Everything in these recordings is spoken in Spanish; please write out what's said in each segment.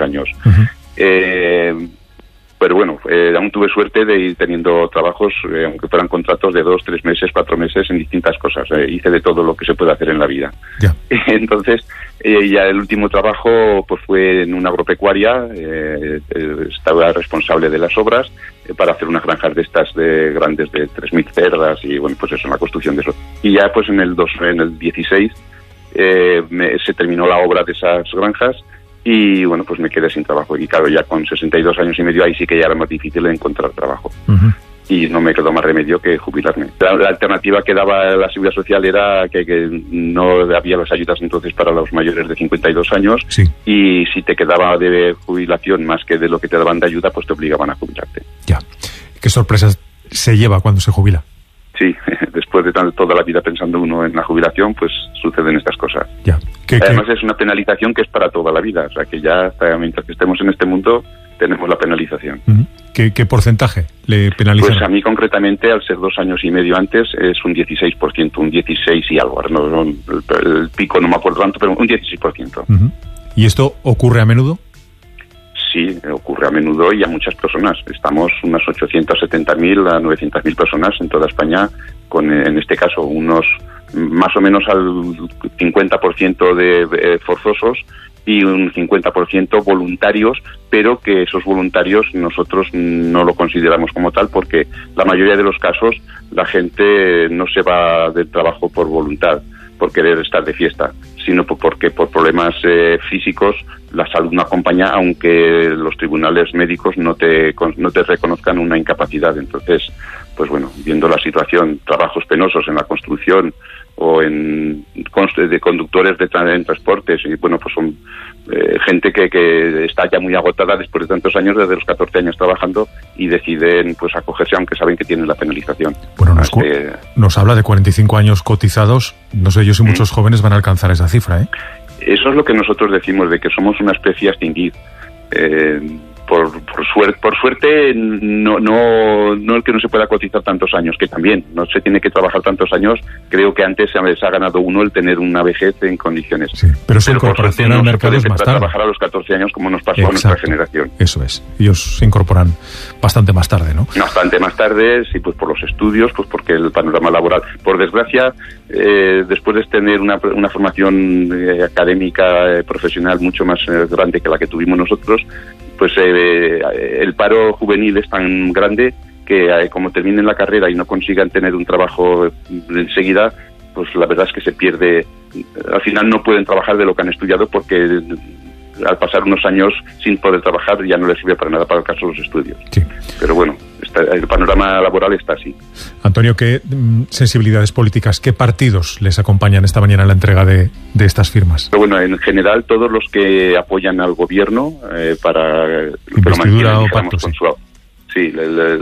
años. Pero bueno, aún tuve suerte de ir teniendo trabajos, aunque fueran contratos de 2, 3 meses, 4 meses en distintas cosas. Hice de todo lo que se puede hacer en la vida. Ya. Entonces, ya el último trabajo pues fue en una agropecuaria. Estaba responsable de las obras para hacer unas granjas de estas de grandes de 3.000 cerdas y bueno, pues eso, en la construcción de eso. Y ya pues en el 16 se terminó la obra de esas granjas. Y bueno, pues me quedé sin trabajo. Y claro, ya con 62 años y medio, ahí sí que ya era más difícil encontrar trabajo. Y no me quedó más remedio que jubilarme. La alternativa que daba la Seguridad Social era que no había las ayudas entonces para los mayores de 52 años. Sí. Y si te quedaba de jubilación más que de lo que te daban de ayuda, pues te obligaban a jubilarte. Ya. ¿Qué sorpresas se lleva cuando se jubila? Sí, después de toda la vida pensando uno en la jubilación, pues suceden estas cosas. Ya. Además es una penalización que es para toda la vida, o sea que ya hasta mientras que estemos en este mundo tenemos la penalización. ¿Qué porcentaje le penalizan? Pues a mí concretamente, al ser 2 años y medio antes, es un 16%, un 16 y algo, no, el pico no me acuerdo tanto, pero un 16%. ¿Y esto ocurre a menudo? Sí, ocurre a menudo y a muchas personas. Estamos unas 870.000 a 900.000 personas en toda España, con en este caso unos más o menos al 50% de forzosos y un 50% voluntarios, pero que esos voluntarios nosotros no lo consideramos como tal porque la mayoría de los casos la gente no se va del trabajo por voluntad, por querer estar de fiesta, sino porque por problemas físicos la salud no acompaña, aunque los tribunales médicos no te reconozcan una incapacidad. Entonces, pues bueno, viendo la situación, trabajos penosos en la construcción o de conductores en transportes, y bueno, pues son gente que está ya muy agotada después de tantos años, desde los 14 años trabajando, y deciden pues acogerse aunque saben que tienen la penalización. Bueno, nos habla de 45 años cotizados, no sé yo si muchos jóvenes van a alcanzar esa cifra, ¿eh? Eso es lo que nosotros decimos, de que somos una especie a extinguir. Por suerte, no el que no se pueda cotizar tantos años, que también no se tiene que trabajar tantos años. Creo que antes se ha ganado uno el tener una vejez en condiciones. Sí, pero su incorporación al mercado es más tarde. Trabajar a los 14 años como nos pasó a nuestra generación. Eso es. Ellos se incorporan bastante más tarde, ¿no? Bastante más tarde, sí, pues por los estudios, pues porque el panorama laboral, por desgracia, después de tener una formación académica, profesional mucho más grande que la que tuvimos nosotros, pues el paro juvenil es tan grande que como terminen la carrera y no consigan tener un trabajo enseguida, pues la verdad es que se pierde. Al final no pueden trabajar de lo que han estudiado porque al pasar unos años sin poder trabajar ya no les sirve para nada para el caso de los estudios. Sí. Pero bueno, el panorama laboral está así. Antonio, ¿qué sensibilidades políticas, qué partidos les acompañan esta mañana en la entrega de estas firmas? Pero bueno, en general todos los que apoyan al gobierno para investidura o pacto, sí.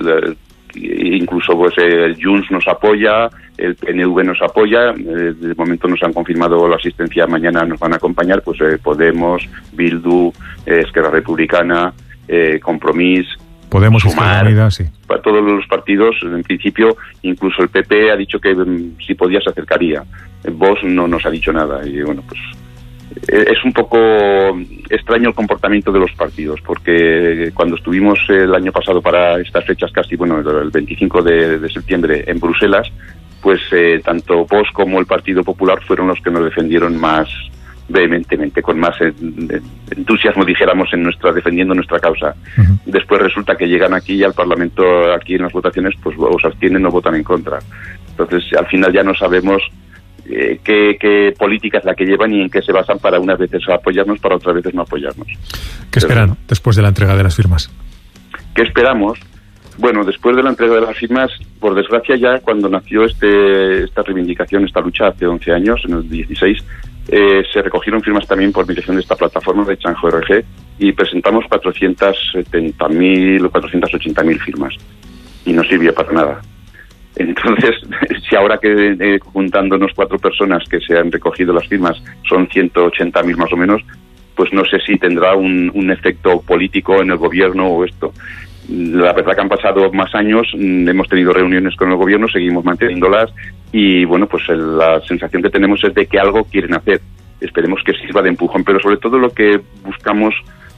Incluso pues el Junts nos apoya, el PNV nos apoya, de momento nos han confirmado la asistencia, mañana nos van a acompañar pues Podemos, Bildu, Esquerra Republicana, Compromís, Podemos, Sumar, Unida, sí. Para todos los partidos, en principio, incluso el PP ha dicho que si podía se acercaría. Vox no nos ha dicho nada y bueno, pues es un poco extraño el comportamiento de los partidos, porque cuando estuvimos el año pasado para estas fechas casi, bueno, el 25 de septiembre en Bruselas, pues tanto Vox como el Partido Popular fueron los que nos defendieron más vehementemente, con más entusiasmo, dijéramos, defendiendo nuestra causa. Después resulta que llegan aquí y al Parlamento, aquí en las votaciones, pues o se abstienen o votan en contra. Entonces, al final ya no sabemos qué política es la que llevan y en qué se basan para unas veces apoyarnos, para otras veces no apoyarnos. ¿Qué esperan después de la entrega de las firmas? ¿Qué esperamos? Bueno, después de la entrega de las firmas, por desgracia ya cuando nació esta reivindicación, esta lucha hace 11 años, en el 16, se recogieron firmas también por mediación de esta plataforma de Change.org y presentamos 470.000 o 480.000 firmas y no sirvió para nada. Entonces, si ahora que juntándonos 4 personas que se han recogido las firmas son 180.000 más o menos, pues no sé si tendrá un efecto político en el gobierno o esto. La verdad que han pasado más años, hemos tenido reuniones con el gobierno, seguimos manteniéndolas y bueno, pues la sensación que tenemos es de que algo quieren hacer. Esperemos que sirva de empujón, pero sobre todo lo que buscamos